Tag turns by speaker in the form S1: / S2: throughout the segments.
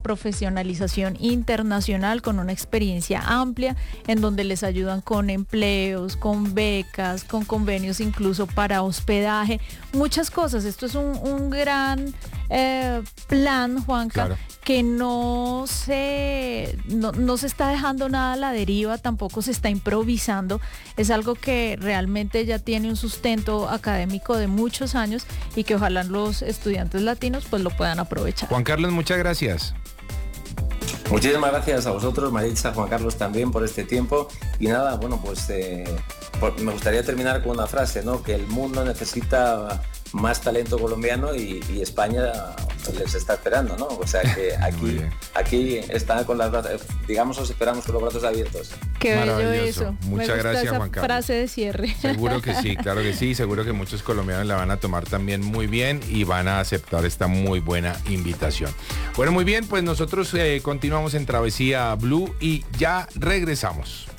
S1: profesionalización internacional con una experiencia amplia en donde les ayudan con empleos, con becas, con convenios incluso para hospedaje, muchas cosas. Esto es un gran plan, Juanca,
S2: Claro.
S1: que no se está dejando nada a la deriva, tampoco se está improvisando, es algo que realmente ya tiene un sustento académico de muchos años y que ojalá los estudiantes latinos pues lo puedan aprovechar.
S2: Juan Carlos, muchas gracias.
S3: Muchísimas gracias a vosotros, Maritza, Juan Carlos también por este tiempo. Y nada, bueno, pues me gustaría terminar con una frase, ¿no? Que el mundo necesita más talento colombiano y España les está esperando, ¿no? O sea que aquí está con las brazos, digamos, os esperamos con los brazos abiertos.
S1: Qué bello
S2: Maravilloso.
S1: eso.
S2: Muchas
S1: Me gusta
S2: gracias,
S1: esa
S2: Juan Carlos.
S1: frase de cierre.
S2: Seguro que sí, claro que sí. Seguro que muchos colombianos la van a tomar también muy bien y van a aceptar esta muy buena invitación. Bueno, muy bien, pues nosotros continuamos en Travesía Blue y ya regresamos.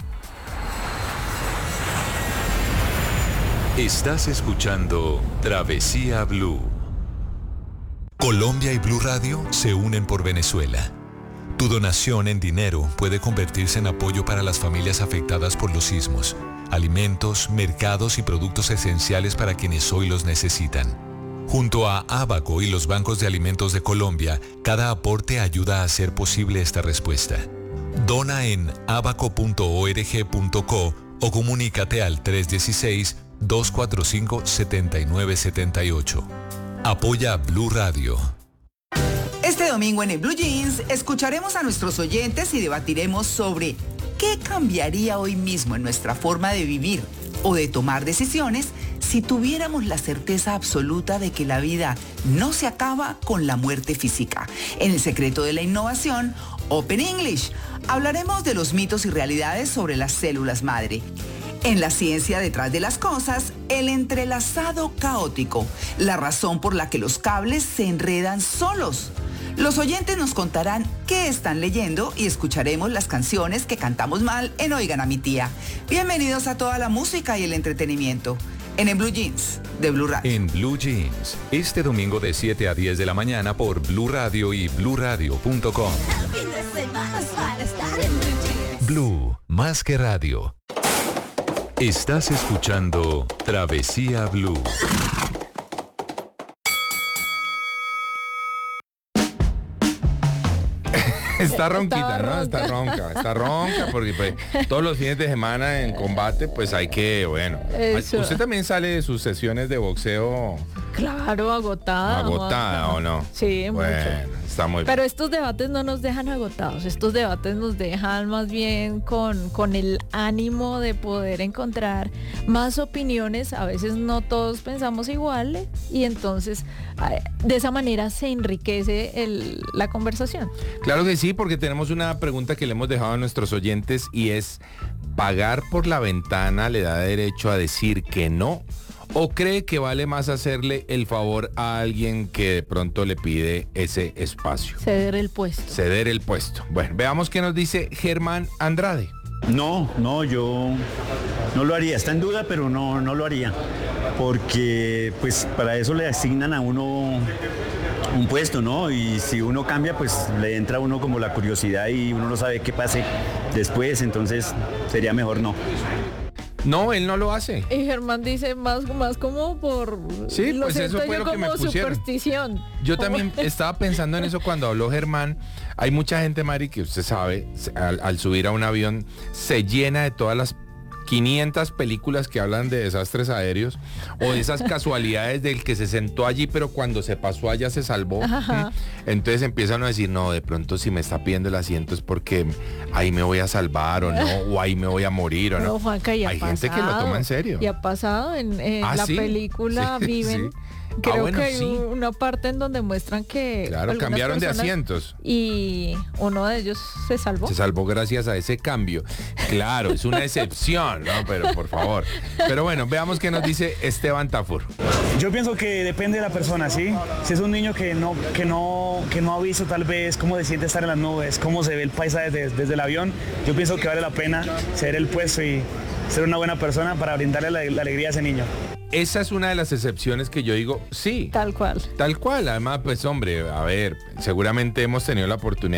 S4: Estás escuchando Travesía Blue. Colombia y Blue Radio se unen por Venezuela. Tu donación en dinero puede convertirse en apoyo para las familias afectadas por los sismos, alimentos, mercados y productos esenciales para quienes hoy los necesitan. Junto a Abaco y los bancos de alimentos de Colombia, cada aporte ayuda a hacer posible esta respuesta. Dona en abaco.org.co o comunícate al 316-245-7978. Apoya Blue Radio.
S5: Este domingo en el Blue Jeans escucharemos a nuestros oyentes y debatiremos sobre qué cambiaría hoy mismo en nuestra forma de vivir o de tomar decisiones si tuviéramos la certeza absoluta de que la vida no se acaba con la muerte física. En el secreto de la innovación, Open English, hablaremos de los mitos y realidades sobre las células madre. En la ciencia detrás de las cosas, el entrelazado caótico, la razón por la que los cables se enredan solos. Los oyentes nos contarán qué están leyendo y escucharemos las canciones que cantamos mal en Oigan a mi tía. Bienvenidos a toda la música y el entretenimiento en el Blue Jeans de Blue Radio.
S4: En Blue Jeans, este domingo de 7 a 10 de la mañana por Blue Radio y bluradio.com. Blue, más que radio. Estás escuchando Travesía Blue.
S2: Está ronquita, ¿no? Está ronca, porque pues, todos los fines de semana en combate, pues hay que, bueno.
S1: Eso.
S2: ¿Usted también sale de sus sesiones de boxeo
S1: Claro, agotada.
S2: agotada o no?
S1: Sí,
S2: bueno,
S1: mucho.
S2: está muy bien.
S1: Pero estos debates no nos dejan agotados, estos debates nos dejan más bien con el ánimo de poder encontrar más opiniones. A veces no todos pensamos igual y entonces de esa manera se enriquece la conversación.
S2: Claro que sí, porque tenemos una pregunta que le hemos dejado a nuestros oyentes y es, ¿pagar por la ventana le da derecho a decir que no? ¿O cree que vale más hacerle el favor a alguien que de pronto le pide ese espacio?
S1: Ceder el puesto.
S2: Ceder el puesto. Bueno, veamos qué nos dice Germán Andrade.
S6: No, yo no lo haría. Está en duda, pero no lo haría. Porque pues para eso le asignan a uno un puesto, ¿no? Y si uno cambia, pues le entra a uno como la curiosidad y uno no sabe qué pase después, entonces sería mejor no.
S2: No, él no lo hace.
S1: Y Germán dice más como por...
S2: Sí,
S1: lo
S2: pues
S1: siento
S2: eso fue
S1: yo
S2: lo que me
S1: como
S2: pusieron.
S1: superstición.
S2: Yo también estaba pensando en eso cuando habló Germán. Hay mucha gente, Mari, que usted sabe, al subir a un avión se llena de todas las 500 películas que hablan de desastres aéreos o de esas casualidades del que se sentó allí pero cuando se pasó allá se salvó.
S1: Ajá.
S2: Entonces empiezan a decir, no, de pronto si me está pidiendo el asiento es porque ahí me voy a salvar o no, o ahí me voy a morir o no.
S1: No, Juanca, y ha
S2: Hay
S1: pasado,
S2: gente que lo toma en serio.
S1: Y ha pasado en
S2: ¿Ah,
S1: la
S2: sí?
S1: película
S2: Sí,
S1: Viven.
S2: sí.
S1: Creo
S2: bueno,
S1: que hay
S2: sí.
S1: una parte en donde muestran que
S2: Claro,
S1: algunas
S2: cambiaron de
S1: personas-
S2: asientos.
S1: Y uno de ellos se salvó.
S2: Se salvó gracias a ese cambio. Claro, es una excepción, ¿no? Pero por favor. Pero bueno, veamos qué nos dice Esteban Tafur.
S7: Yo pienso que depende de la persona, ¿sí? Si es un niño que no ha visto tal vez cómo se siente estar en las nubes, cómo se ve el paisaje desde el avión, yo pienso que vale la pena ceder el puesto y ser una buena persona para brindarle la alegría a ese niño.
S2: Esa es una de las excepciones que yo digo, sí.
S1: Tal cual.
S2: Tal cual. Además, pues hombre, a ver, seguramente hemos tenido la oportunidad